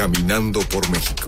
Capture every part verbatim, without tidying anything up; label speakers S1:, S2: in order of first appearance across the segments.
S1: Caminando por México.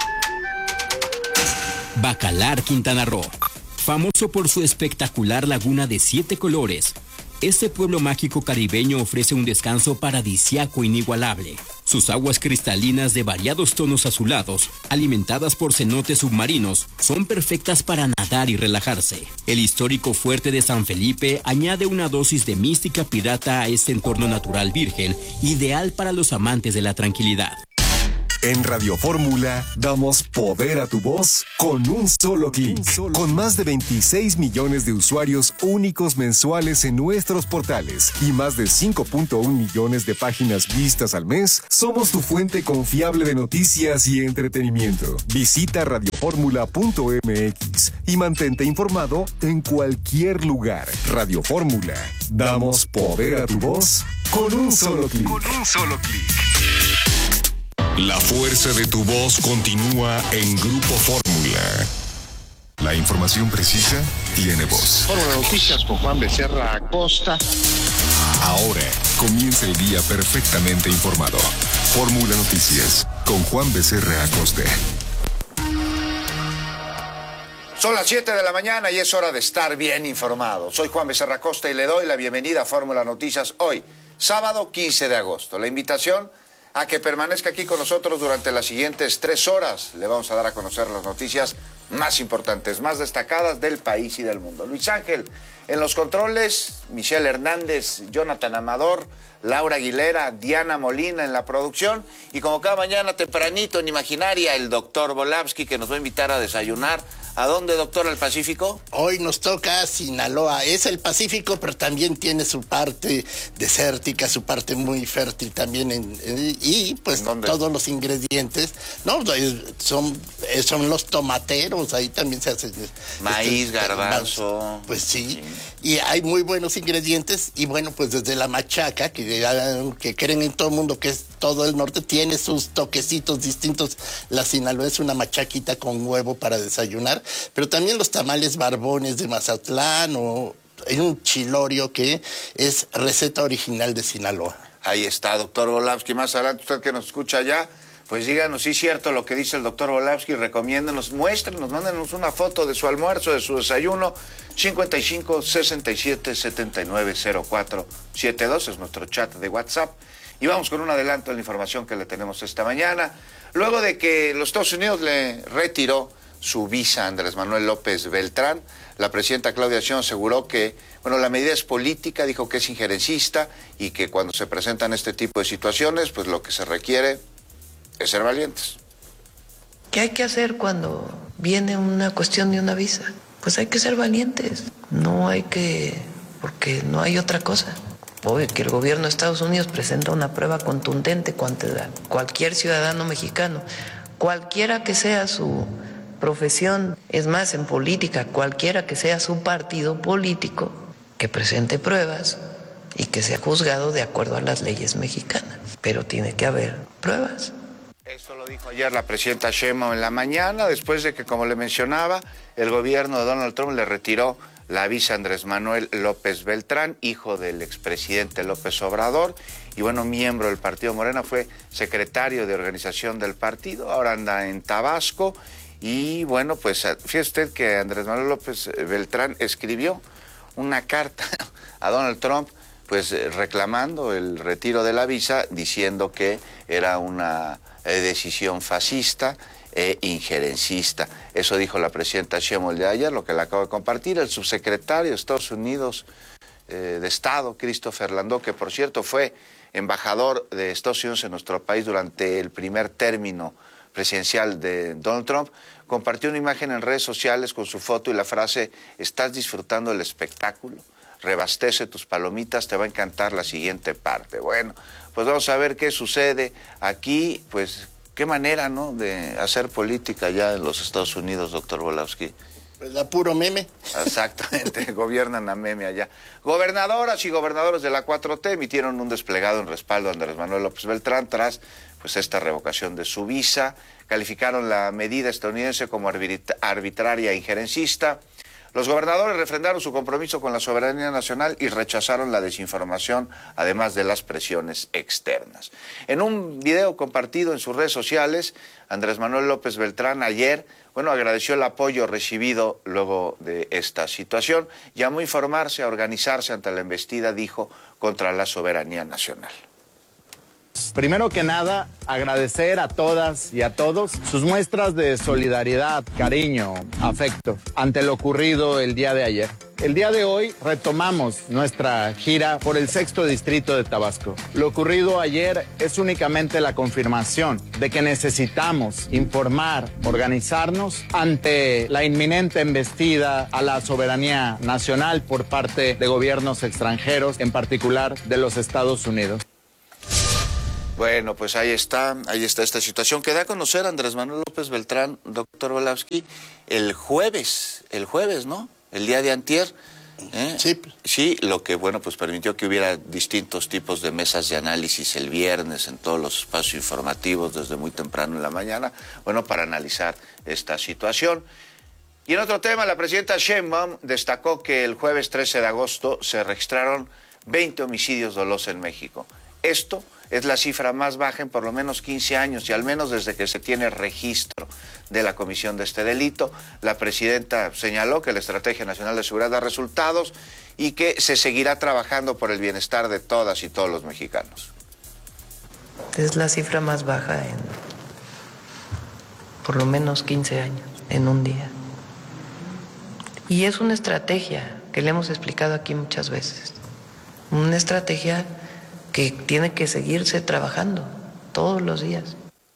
S2: Bacalar, Quintana Roo. Famoso por su espectacular laguna de siete colores, este pueblo mágico caribeño ofrece un descanso paradisíaco inigualable. Sus aguas cristalinas de variados tonos azulados, alimentadas por cenotes submarinos, son perfectas para nadar y relajarse. El histórico fuerte de San Felipe añade una dosis de mística pirata a este entorno natural virgen, ideal para los amantes de la tranquilidad.
S1: En Radio Fórmula damos poder a tu voz con un solo clic. Con más de veintiséis millones de usuarios únicos mensuales en nuestros portales y más de cinco punto uno millones de páginas vistas al mes, somos tu fuente confiable de noticias y entretenimiento. Visita radio fórmula punto m x y mantente informado en cualquier lugar. Radio Fórmula, damos poder a tu voz con un solo clic. Con un solo clic. La fuerza de tu voz continúa en Grupo Fórmula. La información precisa tiene voz.
S3: Fórmula Noticias con Juan Becerra Acosta.
S1: Ahora comienza el día perfectamente informado. Fórmula Noticias con Juan Becerra Acosta.
S4: Son las siete de la mañana y es hora de estar bien informado. Soy Juan Becerra Acosta y le doy la bienvenida a Fórmula Noticias hoy, sábado quince de agosto. La invitación a que permanezca aquí con nosotros durante las siguientes tres horas. Le vamos a dar a conocer las noticias más importantes, más destacadas del país y del mundo. Luis Ángel en los controles, Michelle Hernández, Jonathan Amador, Laura Aguilera, Diana Molina en la producción y como cada mañana tempranito en Imaginaria, el doctor Volavsky que nos va a invitar a desayunar. ¿A dónde, doctor, al Pacífico?
S5: Hoy nos toca Sinaloa. Es el Pacífico, pero también tiene su parte desértica, su parte muy fértil también. En, en, y pues todos los ingredientes, no, son, son los tomateros, ahí también se hace.
S4: Maíz,
S5: este,
S4: garbanzo.
S5: Pues sí, sí, y hay muy buenos ingredientes. Y bueno, pues desde la machaca, que, que creen en todo el mundo que es todo el norte, tiene sus toquecitos distintos. La Sinaloa es una machaquita con huevo para desayunar. Pero también los tamales barbones de Mazatlán o hay un chilorio que es receta original de Sinaloa.
S4: Ahí está, doctor Volavsky. Más adelante, usted que nos escucha allá, pues díganos si es cierto lo que dice el doctor Volavsky, recomiéndenos, muéstrenos, mándenos una foto de su almuerzo, de su desayuno. cincuenta y cinco, sesenta y siete, setenta y nueve, cero cuatro, setenta y dos es nuestro chat de WhatsApp. Y vamos con un adelanto de la información que le tenemos esta mañana. Luego de que los Estados Unidos le retiró su visa a Andrés Manuel López Beltrán, la presidenta Claudia Sheinbaum aseguró que, bueno, la medida es política, dijo que es injerencista y que cuando se presentan este tipo de situaciones, pues lo que se requiere es ser valientes.
S6: ¿Qué hay que hacer cuando viene una cuestión de una visa? Pues hay que ser valientes, no hay que, porque no hay otra cosa. Obvio que el gobierno de Estados Unidos presenta una prueba contundente contra cualquier ciudadano mexicano, cualquiera que sea su profesión, es más, en política, cualquiera que sea su partido político, que presente pruebas y que sea juzgado de acuerdo a las leyes mexicanas. Pero tiene que haber pruebas.
S4: Esto lo dijo ayer la presidenta Sheinbaum en la mañana, después de que, como le mencionaba, el gobierno de Donald Trump le retiró la visa a Andrés Manuel López Beltrán, hijo del expresidente López Obrador, y bueno, miembro del partido Morena, fue secretario de organización del partido, ahora anda en Tabasco. Y bueno, pues fíjese usted que Andrés Manuel López Beltrán escribió una carta a Donald Trump, pues reclamando el retiro de la visa, diciendo que era una eh, decisión fascista e injerencista. Eso dijo la presidenta Sheinbaum el de ayer, lo que le acabo de compartir. El subsecretario de Estados Unidos eh, de Estado, Christopher Landau, que por cierto fue embajador de Estados Unidos en nuestro país durante el primer término presidencial de Donald Trump, compartió una imagen en redes sociales con su foto y la frase: ¿estás disfrutando del espectáculo? Rebastece tus palomitas, te va a encantar la siguiente parte. Bueno, pues vamos a ver qué sucede aquí, pues qué manera, ¿no?, de hacer política ya en los Estados Unidos, doctor Volavsky.
S5: Pues da puro meme.
S4: Exactamente, gobiernan a meme allá. Gobernadoras y gobernadores de la cuatro T emitieron un desplegado en respaldo a Andrés Manuel López Beltrán tras pues esta revocación de su visa. Calificaron la medida estadounidense como arbitraria e injerencista. Los gobernadores refrendaron su compromiso con la soberanía nacional y rechazaron la desinformación, además de las presiones externas. En un video compartido en sus redes sociales, Andrés Manuel López Beltrán ayer, bueno, agradeció el apoyo recibido luego de esta situación, llamó a informarse, a organizarse ante la embestida, dijo, contra la soberanía nacional.
S7: Primero que nada, agradecer a todas y a todos sus muestras de solidaridad, cariño, afecto ante lo ocurrido el día de ayer. El día de hoy retomamos nuestra gira por el sexto distrito de Tabasco. Lo ocurrido ayer es únicamente la confirmación de que necesitamos informar, organizarnos ante la inminente embestida a la soberanía nacional por parte de gobiernos extranjeros, en particular de los Estados Unidos.
S4: Bueno, pues ahí está, ahí está esta situación. Que da a conocer Andrés Manuel López Beltrán, doctor Orlowski, el jueves, el jueves, ¿no? El día de antier. ¿eh?
S5: Sí.
S4: Sí, lo que, bueno, pues permitió que hubiera distintos tipos de mesas de análisis el viernes en todos los espacios informativos desde muy temprano en la mañana, bueno, para analizar esta situación. Y en otro tema, la presidenta Sheinbaum destacó que el jueves trece de agosto se registraron veinte homicidios dolosos en México. Esto es la cifra más baja en por lo menos quince años y al menos desde que se tiene registro de la comisión de este delito. La presidenta señaló que la Estrategia Nacional de Seguridad da resultados y que se seguirá trabajando por el bienestar de todas y todos los mexicanos.
S6: Es la cifra más baja en por lo menos quince años, en un día. Y es una estrategia que le hemos explicado aquí muchas veces. Una estrategia que tiene que seguirse trabajando todos los días.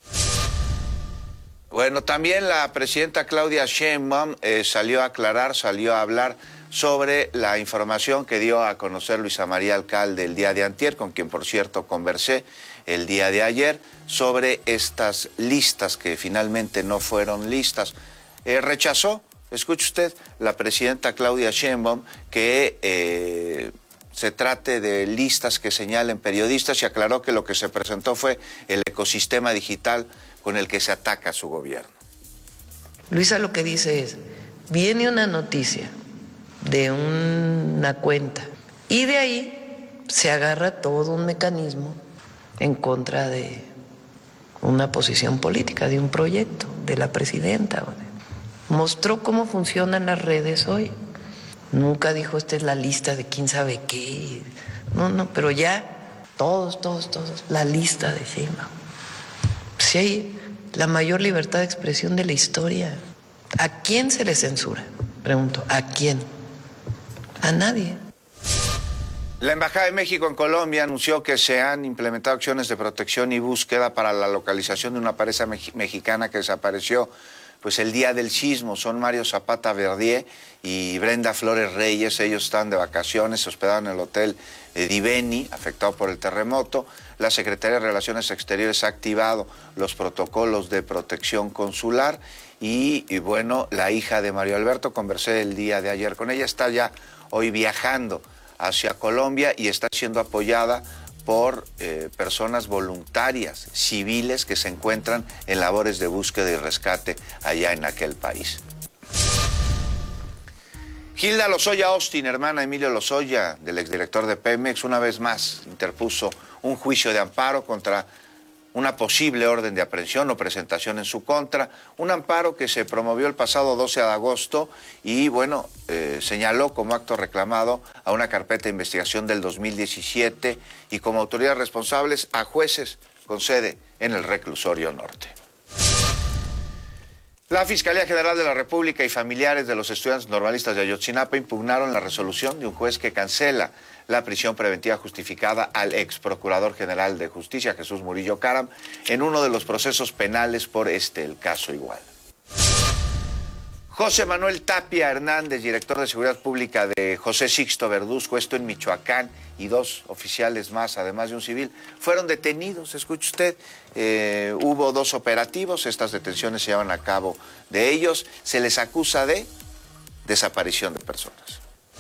S4: Bueno, también la presidenta Claudia Sheinbaum eh, salió a aclarar, salió a hablar sobre la información que dio a conocer Luisa María Alcalde el día de antier, con quien por cierto conversé el día de ayer, sobre estas listas que finalmente no fueron listas. Eh, rechazó, escuche usted, la presidenta Claudia Sheinbaum que Eh, se trate de listas que señalen periodistas y aclaró que lo que se presentó fue el ecosistema digital con el que se ataca a su gobierno.
S6: Luisa lo que dice es, viene una noticia de una cuenta y de ahí se agarra todo un mecanismo en contra de una posición política, de un proyecto, de la presidenta. Mostró cómo funcionan las redes hoy. Nunca dijo, esta es la lista de quién sabe qué. No, no, pero ya todos, todos, todos, la lista de Sheinbaum. Sí hay la mayor libertad de expresión de la historia. ¿A quién se le censura? Pregunto, ¿a quién? A nadie.
S4: La Embajada de México en Colombia anunció que se han implementado acciones de protección y búsqueda para la localización de una pareja me- mexicana que desapareció pues el día del sismo. Son Mario Zapata Verdier y Brenda Flores Reyes. Ellos están de vacaciones, se hospedaron en el hotel eh, Diveni, afectado por el terremoto. La Secretaría de Relaciones Exteriores ha activado los protocolos de protección consular y, y bueno, la hija de Mario Alberto, conversé el día de ayer con ella, está ya hoy viajando hacia Colombia y está siendo apoyada por eh, personas voluntarias, civiles, que se encuentran en labores de búsqueda y rescate allá en aquel país. Hilda Lozoya Austin, hermana de Emilio Lozoya, del exdirector de Pemex, una vez más interpuso un juicio de amparo contra una posible orden de aprehensión o presentación en su contra, un amparo que se promovió el pasado doce de agosto y, bueno, eh, señaló como acto reclamado a una carpeta de investigación del dos mil diecisiete y como autoridades responsables a jueces con sede en el Reclusorio Norte. La Fiscalía General de la República y familiares de los estudiantes normalistas de Ayotzinapa impugnaron la resolución de un juez que cancela la prisión preventiva justificada al ex procurador general de justicia, Jesús Murillo Caram, en uno de los procesos penales por este, el caso Iguala. José Manuel Tapia Hernández, director de Seguridad Pública de José Sixto Verduzco, esto en Michoacán, y dos oficiales más, además de un civil, fueron detenidos. Escuche usted, eh, hubo dos operativos, estas detenciones se llevan a cabo de ellos, se les acusa de desaparición de personas.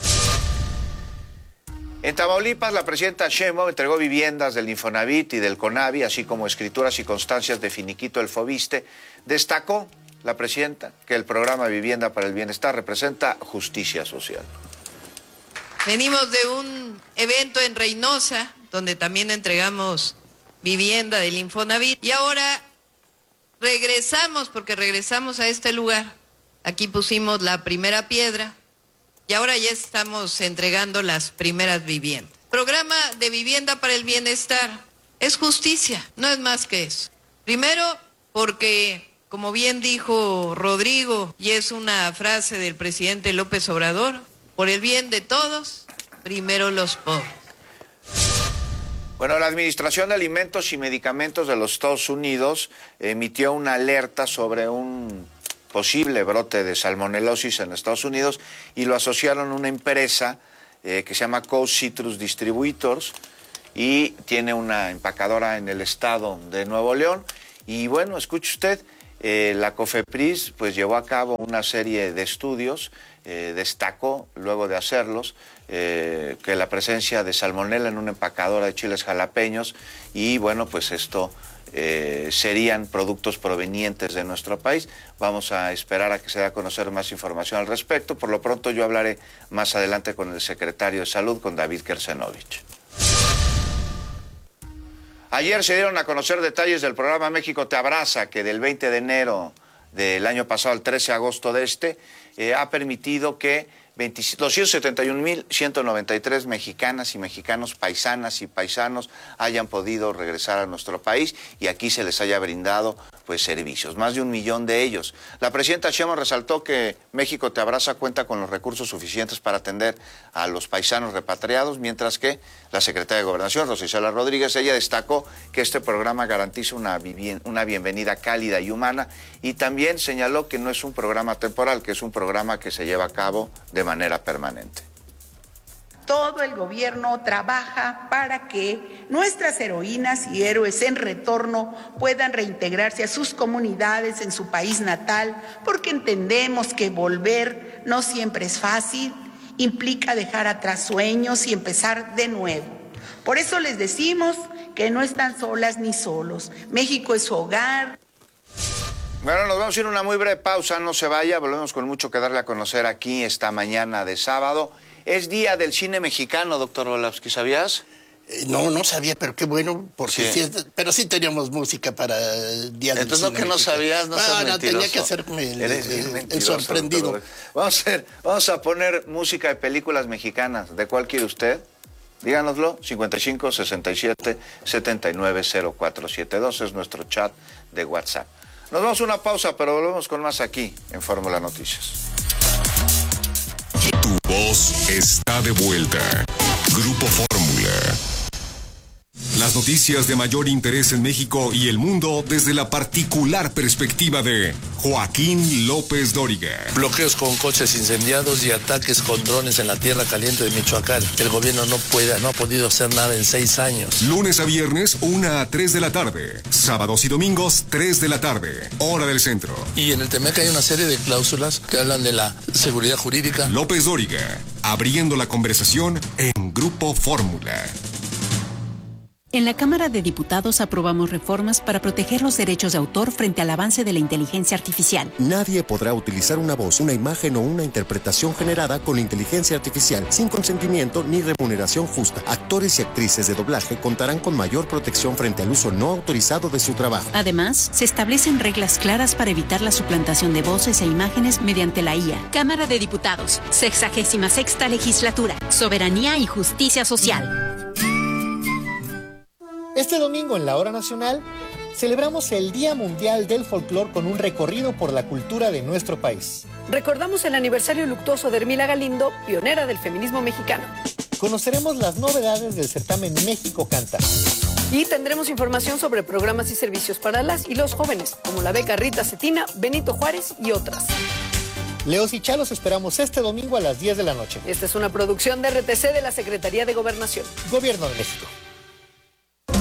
S4: En Tamaulipas, la presidenta Sheinbaum entregó viviendas del Infonavit y del CONAVI, así como escrituras y constancias de finiquito del Fobiste. Destacó la presidenta que el programa Vivienda para el Bienestar representa justicia social.
S6: Venimos de un evento en Reynosa, donde también entregamos vivienda del Infonavit, y ahora regresamos, porque regresamos a este lugar. Aquí pusimos la primera piedra y ahora ya estamos entregando las primeras viviendas. Programa de Vivienda para el Bienestar es justicia, no es más que eso. Primero, porque, como bien dijo Rodrigo, y es una frase del presidente López Obrador, por el bien de todos, primero los pobres.
S4: Bueno, la Administración de Alimentos y Medicamentos de los Estados Unidos emitió una alerta sobre un posible brote de salmonelosis en Estados Unidos y lo asociaron a una empresa eh, que se llama Coast Citrus Distributors y tiene una empacadora en el estado de Nuevo León. Y bueno, escuche usted, eh, la COFEPRIS pues llevó a cabo una serie de estudios, eh, destacó luego de hacerlos eh, que la presencia de salmonela en una empacadora de chiles jalapeños y bueno, pues esto eh, serían productos provenientes de nuestro país. Vamos a esperar a que se dé a conocer más información al respecto. Por lo pronto yo hablaré más adelante con el secretario de Salud, con David Kersenovich. Ayer se dieron a conocer detalles del programa México Te Abraza, que del veinte de enero del año pasado al trece de agosto de este, eh, ha permitido que doscientos setenta y un mil ciento noventa y tres mexicanas y mexicanos, paisanas y paisanos hayan podido regresar a nuestro país y aquí se les haya brindado pues servicios, más de un millón de ellos. La presidenta Sheinbaum resaltó que México Te Abraza cuenta con los recursos suficientes para atender a los paisanos repatriados, mientras que la secretaria de Gobernación, Rosa Isela Rodríguez, ella destacó que este programa garantiza una, una bienvenida cálida y humana y también señaló que no es un programa temporal, que es un programa que se lleva a cabo de manera permanente.
S8: Todo el gobierno trabaja para que nuestras heroínas y héroes en retorno puedan reintegrarse a sus comunidades en su país natal, porque entendemos que volver no siempre es fácil, implica dejar atrás sueños y empezar de nuevo. Por eso les decimos que no están solas ni solos. México es su hogar.
S4: Bueno, nos vamos a ir a una muy breve pausa, no se vaya, volvemos con mucho que darle a conocer aquí esta mañana de sábado. Es Día del Cine Mexicano, doctor Orlovsky, ¿sabías?
S5: Eh, no, no sabía, pero qué bueno, porque
S4: sí.
S5: sí es, pero sí teníamos música para el Día del
S4: Entonces,
S5: Cine
S4: no que no
S5: Mexicano.
S4: sabías, no seas
S5: no,
S4: mentiroso.
S5: tenía que hacerme el,
S4: Eres bien
S5: el,
S4: mentiroso,
S5: el sorprendido.
S4: doctor. Vamos a, hacer, vamos a poner música de películas mexicanas. ¿De cuál quiere usted? Díganoslo, cincuenta y cinco, sesenta y siete, setenta y nueve, cero cuatro siete dos es nuestro chat de WhatsApp. Nos vamos a una pausa, pero volvemos con más aquí en Fórmula Noticias.
S1: Tu voz está de vuelta. Grupo Fórmula. Las noticias de mayor interés en México y el mundo desde la particular perspectiva de Joaquín López Dóriga.
S9: Bloqueos con coches incendiados y ataques con drones en la tierra caliente de Michoacán. El gobierno no puede, no ha podido hacer nada en seis años.
S1: Lunes a viernes, una a tres de la tarde. Sábados y domingos, tres de la tarde. Hora del centro.
S9: Y en el Temec hay una serie de cláusulas que hablan de la seguridad jurídica.
S1: López Dóriga, abriendo la conversación en Grupo Fórmula.
S10: En la Cámara de Diputados aprobamos reformas para proteger los derechos de autor frente al avance de la inteligencia artificial.
S11: Nadie podrá utilizar una voz, una imagen o una interpretación generada con inteligencia artificial sin consentimiento ni remuneración justa. Actores y actrices de doblaje contarán con mayor protección frente al uso no autorizado de su trabajo.
S10: Además, se establecen reglas claras para evitar la suplantación de voces e imágenes mediante la I A.
S12: Cámara de Diputados, sexagésima sexta legislatura, soberanía y justicia social.
S13: Este domingo en la Hora Nacional celebramos el Día Mundial del Folclor con un recorrido por la cultura de nuestro país.
S14: Recordamos el aniversario luctuoso de Hermila Galindo, pionera del feminismo mexicano.
S13: Conoceremos las novedades del certamen México Canta.
S14: Y tendremos información sobre programas y servicios para las y los jóvenes, como la beca Rita Cetina, Benito Juárez y otras.
S13: Leos y Chalos esperamos este domingo a las diez de la noche.
S14: Esta es una producción de R T C de la Secretaría de Gobernación.
S13: Gobierno de México.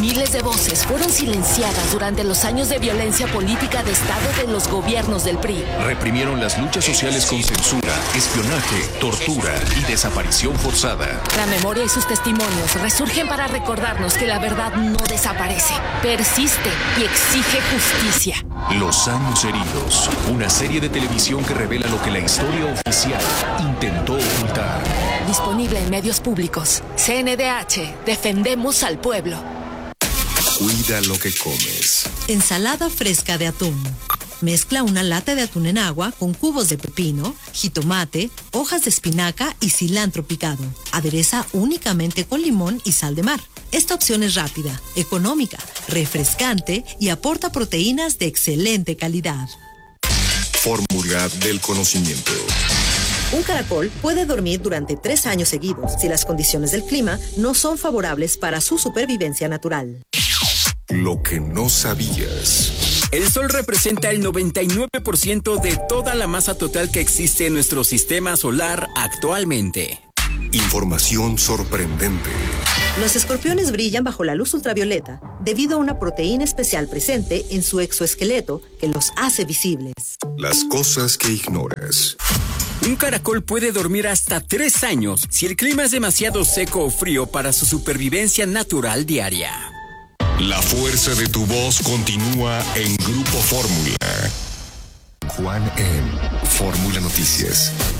S15: Miles de voces fueron silenciadas durante los años de violencia política de Estado de los gobiernos del P R I.
S16: Reprimieron las luchas sociales con censura, espionaje, tortura y desaparición forzada.
S15: La memoria y sus testimonios resurgen para recordarnos que la verdad no desaparece, persiste y exige justicia.
S16: Los años heridos, una serie de televisión que revela lo que la historia oficial intentó ocultar.
S15: Disponible en medios públicos. C N D H, defendemos al pueblo.
S1: Cuida lo que comes.
S17: Ensalada fresca de atún. Mezcla una lata de atún en agua con cubos de pepino, jitomate, hojas de espinaca y cilantro picado. Adereza únicamente con limón y sal de mar. Esta opción es rápida, económica, refrescante y aporta proteínas de excelente calidad.
S1: Fórmula del conocimiento.
S18: Un caracol puede dormir durante tres años seguidos si las condiciones del clima no son favorables para su supervivencia natural.
S1: Lo que no sabías.
S2: El Sol representa el noventa y nueve por ciento de toda la masa total que existe en nuestro sistema solar actualmente.
S1: Información sorprendente.
S18: Los escorpiones brillan bajo la luz ultravioleta debido a una proteína especial presente en su exoesqueleto que los hace visibles.
S1: Las cosas que ignoras.
S2: Un caracol puede dormir hasta tres años si el clima es demasiado seco o frío para su supervivencia natural diaria.
S1: La fuerza de tu voz continúa en Grupo Fórmula. Juan en Fórmula Noticias.